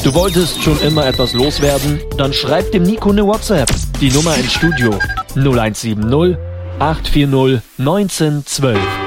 Du wolltest schon immer etwas loswerden? Dann schreib dem Nico eine WhatsApp. Die Nummer ins Studio 0170 840 1912.